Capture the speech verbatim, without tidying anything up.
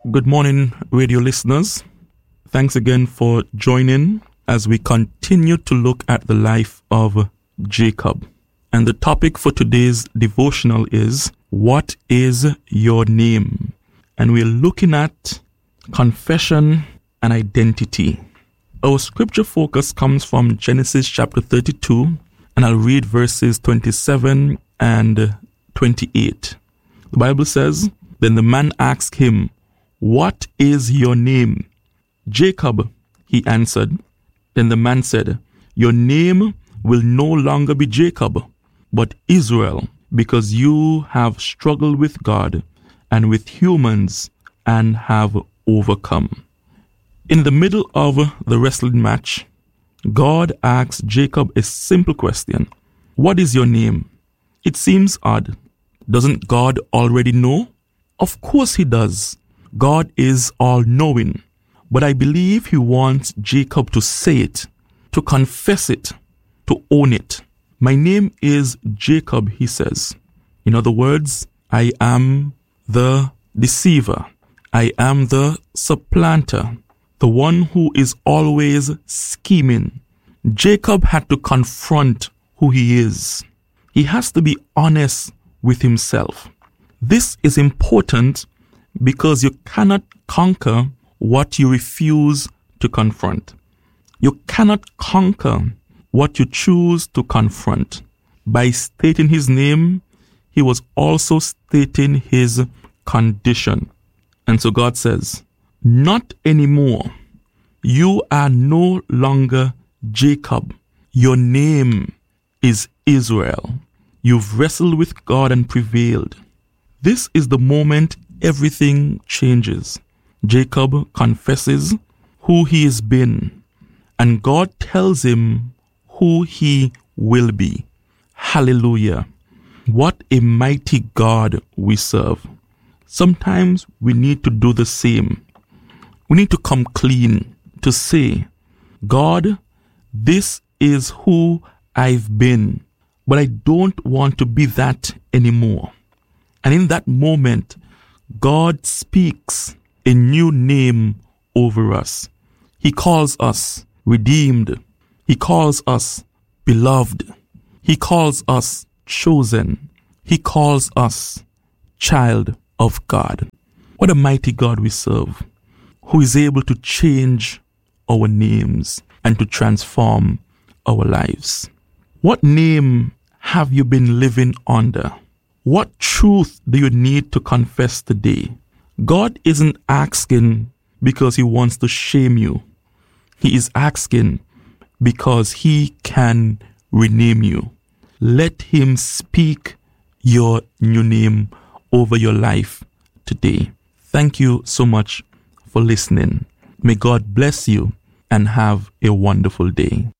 Good morning, radio listeners. Thanks again for joining as we continue to look at the life of Jacob. And the topic for today's devotional is, what is your name? And we're looking at confession and identity. Our scripture focus comes from Genesis chapter thirty-two, and I'll read verses twenty-seven and twenty-eight. The Bible says, "Then the man asked him, 'What is your name?' 'Jacob,' he answered. Then the man said, 'Your name will no longer be Jacob, but Israel, because you have struggled with God and with humans and have overcome.'" In the middle of the wrestling match, God asks Jacob a simple question. What is your name? It seems odd. Doesn't God already know? Of course he does. God is all-knowing. But I believe he wants Jacob to say it, to confess it, to own it. My name is Jacob, he says. In other words, I am the deceiver. I am the supplanter, the one who is always scheming. Jacob had to confront who he is. He has to be honest with himself. This is important because you cannot conquer what you refuse to confront. You cannot conquer what you choose to confront. By stating his name, he was also stating his condition. And so God says, "Not anymore. You are no longer Jacob. Your name is Israel. You've wrestled with God and prevailed." This is the moment everything changes. Jacob confesses who he has been, and God tells him who he will be. Hallelujah. What a mighty God we serve. Sometimes we need to do the same. We need to come clean to say, "God, this is who I've been, but I don't want to be that anymore." And in that moment, God speaks a new name over us. He calls us redeemed. He calls us beloved. He calls us chosen. He calls us child of God. What a mighty God we serve, who is able to change our names and to transform our lives. What name have you been living under? What truth do you need to confess today? God isn't asking because he wants to shame you. He is asking because he can rename you. Let him speak your new name over your life today. Thank you so much for listening. May God bless you and have a wonderful day.